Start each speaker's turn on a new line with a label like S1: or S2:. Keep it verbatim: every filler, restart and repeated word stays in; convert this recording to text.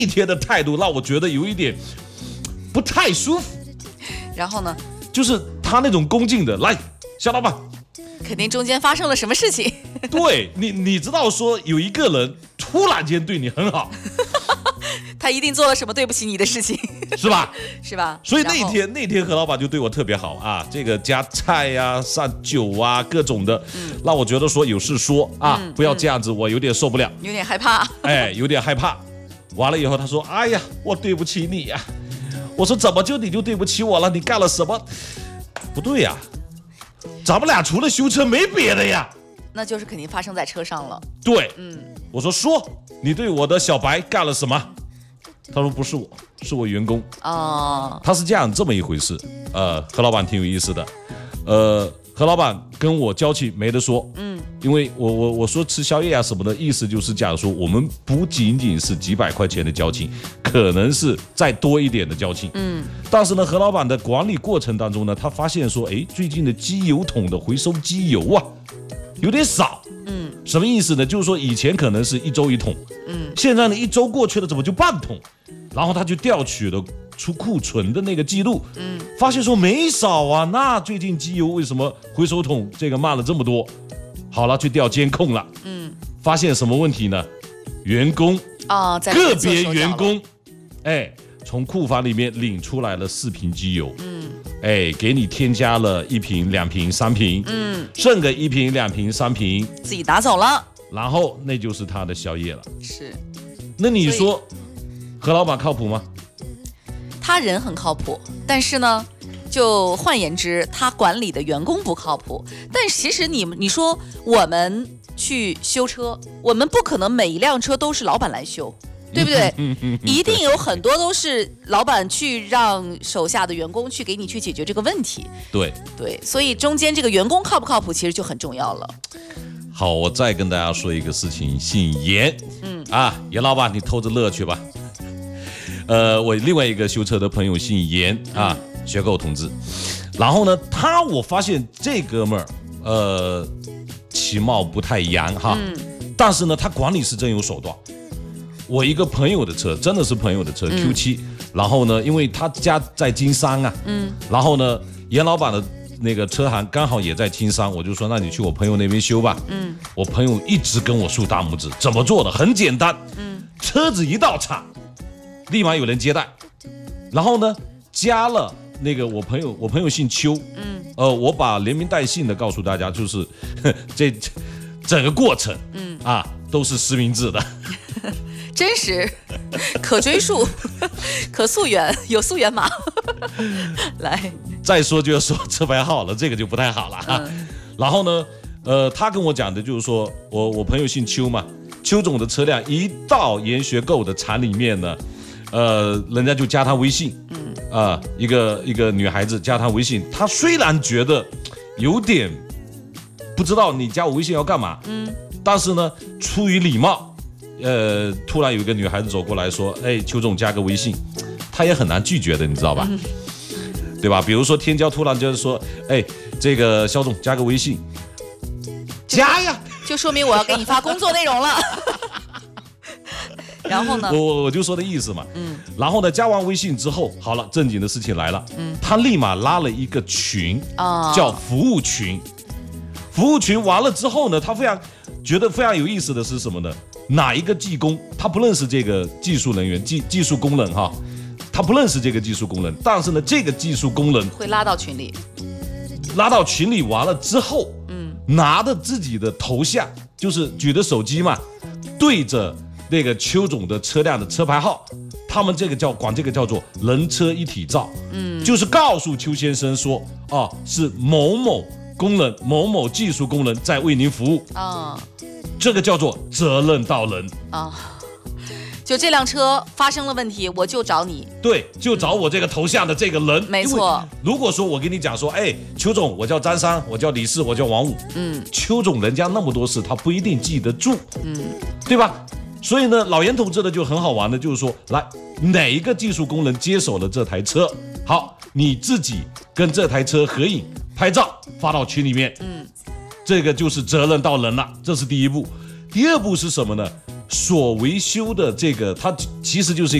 S1: 一天的态度让我觉得有一点不太舒服。
S2: 然后呢？
S1: 就是他那种恭敬的，来，小老板，
S2: 肯定中间发生了什么事情。
S1: 对你，你知道说有一个人突然间对你很好，
S2: 他一定做了什么对不起你的事情，
S1: 是吧？
S2: 是吧？
S1: 所以那天那天何老板就对我特别好啊，这个加菜呀、啊、上酒啊，各种的，嗯、让我觉得说有事说啊，嗯、不要这样子，我有点受不了，
S2: 有点害怕，
S1: 哎，有点害怕。完了以后，他说：“哎呀，我对不起你呀、啊。”我说：“怎么就你就对不起我了？你干了什么？不对呀、啊，咱们俩除了修车没别的呀。”
S2: 那就是肯定发生在车上了。
S1: 对，嗯，我说说，你对我的小白干了什么？他说不是我，是我员工。哦，他是这样这么一回事。呃，何老板挺有意思的。呃，何老板跟我交情没得说。嗯，因为我我我说吃宵夜啊什么的，意思就是讲说我们不仅仅是几百块钱的交情，可能是再多一点的交情。嗯，但是呢，何老板的管理过程当中呢，他发现说，哎，最近的机油桶的回收机油啊，有点少。嗯，什么意思呢？就是说以前可能是一周一桶，嗯，现在呢一周过去了，怎么就半桶？然后他就调取了出库存的那个记录，嗯，发现说没少啊，那最近机油为什么回收桶这个慢了这么多？好了，去调监控了，嗯，发现什么问题呢？员工
S2: 啊、哦，
S1: 个别员工，哎，从库房里面领出来了四瓶机油，嗯，哎，给你添加了一瓶、两瓶、三瓶，嗯，剩个一瓶、两瓶、三瓶，
S2: 自己拿走了，
S1: 然后那就是他的宵夜了。
S2: 是，
S1: 那你说何老板靠谱吗？
S2: 他人很靠谱，但是呢，就换言之，他管理的员工不靠谱。但其实你你说我们去修车，我们不可能每一辆车都是老板来修。对不对？一定有很多都是老板去让手下的员工去给你去解决这个问题。
S1: 对
S2: 对，所以中间这个员工靠不靠谱，其实就很重要了。
S1: 好，我再跟大家说一个事情，姓严，嗯啊，严老板，你偷着乐去吧。呃，我另外一个修车的朋友姓严啊，学狗同志。然后呢，他我发现这哥们儿，呃，其貌不太扬哈，嗯、但是呢，他管理是真有手段。我一个朋友的车，真的是朋友的车、嗯、Q 七，然后呢，因为他家在金山啊，嗯，然后呢，严老板的那个车行刚好也在金山，我就说那你去我朋友那边修吧，嗯，我朋友一直跟我竖大拇指，怎么做的？很简单，嗯，车子一到厂，立马有人接待，然后呢，加了那个我朋友，我朋友姓邱，嗯，呃，我把连名带姓的告诉大家，就是这整个过程，嗯啊，都是实名制的。
S2: 真实，可追溯，可溯源，有溯源码。来，
S1: 再说就要说车牌号了，这个就不太好了哈。嗯、然后呢，呃，他跟我讲的就是说，我我朋友姓邱嘛，邱总的车辆一到研学购的厂里面呢，呃，人家就加他微信，嗯啊、呃，一个一个女孩子加他微信，他虽然觉得有点不知道你加我微信要干嘛，嗯，但是呢，出于礼貌。呃，突然有一个女孩子走过来说：“哎，邱总加个微信。”他也很难拒绝的，你知道吧？嗯、对吧？比如说天骄突然就是说：“哎，这个肖总加个微信。”加呀，
S2: 就说明我要给你发工作内容了。然后呢？
S1: 我我就说的意思嘛。嗯。然后呢，加完微信之后，好了，正经的事情来了。嗯。他立马拉了一个群，哦、叫服务群。服务群完了之后呢，他非常觉得非常有意思的是什么呢？哪一个技工他不认识这个技术人员、技技术工人哈，他不认识这个技术工人，但是呢，这个技术工人
S2: 会拉到群里，
S1: 拉到群里完了之后，嗯，拿着自己的头像，就是举着手机嘛，对着那个邱总的车辆的车牌号，他们这个叫管这个叫做人车一体照，嗯，就是告诉邱先生说，啊，是某某工人、某某技术工人在为您服务啊。哦，这个叫做责任到人啊、哦，
S2: 就这辆车发生了问题，我就找你。
S1: 对，就找我这个头像的这个人。
S2: 没错。
S1: 如果说我跟你讲说，哎，邱总，我叫张三，我叫李四，我叫王五，嗯，邱总人家那么多事，他不一定记得住，嗯，对吧？所以呢，老严同志的就很好玩的，就是说，来哪一个技术工人接手了这台车，好，你自己跟这台车合影拍照发到群里面，嗯。这个就是责任到人了，这是第一步。第二步是什么呢？ 所维修的这个，它其实就是